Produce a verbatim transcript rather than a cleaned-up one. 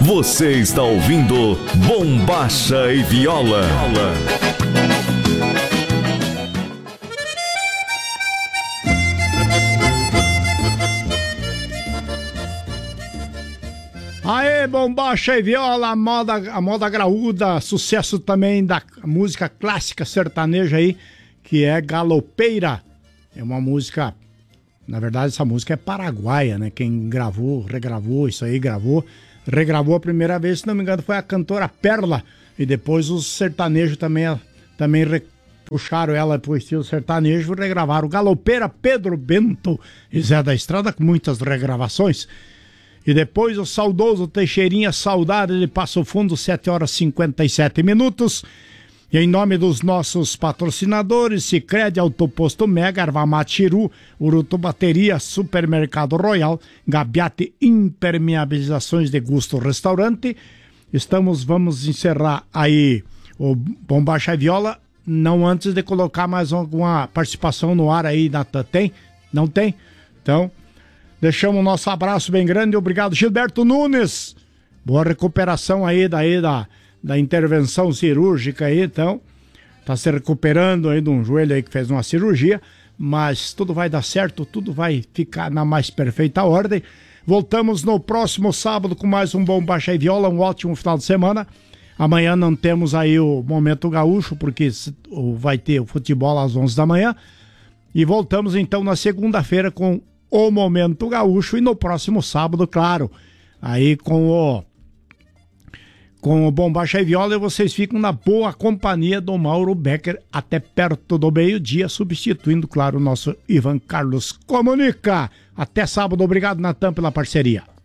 Você está ouvindo Bombacha e Viola. Aê, Bombacha e Viola, a moda, a moda graúda, sucesso também da música clássica sertaneja aí, que é Galopeira. É uma música, na verdade essa música é paraguaia, né? Quem gravou, regravou isso aí, gravou, regravou a primeira vez, se não me engano, foi a cantora Perla. E depois os sertanejos também, também puxaram ela pro estilo sertanejo e regravaram Galopeira, Pedro Bento e Zé da Estrada, com muitas regravações. E depois o saudoso Teixeirinha, Saudade de Passo Fundo, sete horas e cinquenta e sete minutos. E em nome dos nossos patrocinadores, Sicredi, Autoposto Mega, Arvamatiru, Urutu Bateria, Supermercado Royal, Gabiate Impermeabilizações de Gusto Restaurante. Estamos, vamos encerrar aí o Bombacha e Viola, não antes de colocar mais alguma participação no ar aí, Natan. Tem? Não tem? Então, deixamos o nosso abraço bem grande. Obrigado, Gilberto Nunes. Boa recuperação aí, daí da, da intervenção cirúrgica aí, então. Tá se recuperando aí de um joelho aí que fez uma cirurgia, mas tudo vai dar certo, tudo vai ficar na mais perfeita ordem. Voltamos no próximo sábado com mais um Bombacha e Viola, um ótimo final de semana. Amanhã não temos aí o Momento Gaúcho, porque vai ter o futebol às onze da manhã. E voltamos então na segunda-feira com o Momento Gaúcho e no próximo sábado, claro, aí com o com o Bombacha e Viola, vocês ficam na boa companhia do Mauro Becker até perto do meio-dia, substituindo, claro, o nosso Ivan Carlos Comunica. Até sábado, obrigado, Natan, pela parceria.